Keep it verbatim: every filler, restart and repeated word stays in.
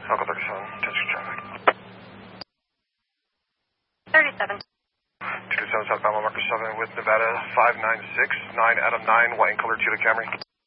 Local thirty-seven, attention traffic. thirty-seven. two two seven southbound, marker seven with Nevada five nine six, nine Adam nine, white and colored Toyota Camry.